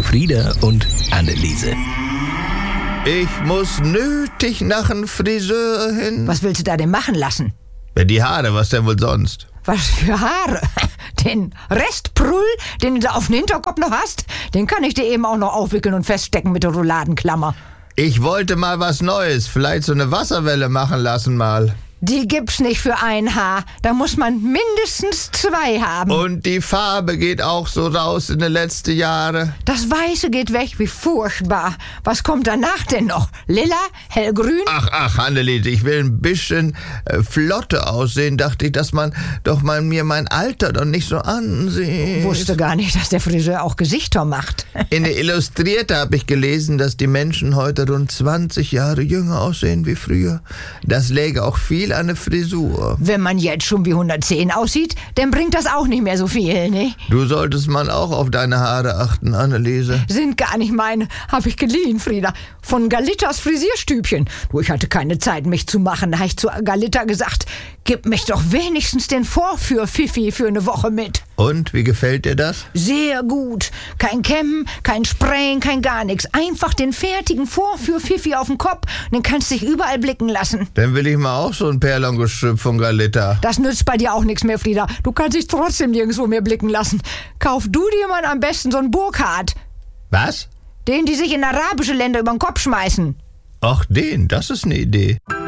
Frieda und Anneliese. Ich muss nötig nach einem Friseur hin. Was willst du da denn machen lassen? Ja, die Haare, was denn wohl sonst? Was für Haare? Den Restprull, den du auf dem Hinterkopf noch hast, den kann ich dir eben auch noch aufwickeln und feststecken mit der Rouladenklammer. Ich wollte mal was Neues, vielleicht so eine Wasserwelle machen lassen mal. Die gibt's nicht für ein Haar. Da muss man mindestens 2 haben. Und die Farbe geht auch so raus in den letzten Jahren. Das Weiße geht weg, wie furchtbar. Was kommt danach denn noch? Lila? Hellgrün? Ach, Anneliese, ich will ein bisschen flotte aussehen. Dachte ich, dass man doch mal mir mein Alter doch nicht so ansieht. Wusste gar nicht, dass der Friseur auch Gesichter macht. In der Illustrierte habe ich gelesen, dass die Menschen heute rund 20 Jahre jünger aussehen wie früher. Das läge auch viel an der Frisur. Wenn man jetzt schon wie 110 aussieht, dann bringt das auch nicht mehr so viel, ne? Du solltest mal auch auf deine Haare achten, Anneliese. Sind gar nicht meine. Hab ich geliehen, Frieda. Von Galittas Frisierstübchen. Du, ich hatte keine Zeit, mich zu machen. Da hab ich zu Galitta gesagt, gib mich doch wenigstens den Vorführ-Fifi für eine Woche mit. Und, wie gefällt dir das? Sehr gut. Kein Kämmen, kein Sprayen, kein gar nichts. Einfach den fertigen Vorführ-Fifi auf den Kopf. Den kannst du dich überall blicken lassen. Dann will ich mal auch so ein Perlengestrüpp von Galitta. Das nützt bei dir auch nichts mehr, Frieda. Du kannst dich trotzdem nirgendwo mehr blicken lassen. Kauf du dir mal am besten so einen Burkhardt. Was? Den, die sich in arabische Länder über den Kopf schmeißen. Ach, das ist eine Idee.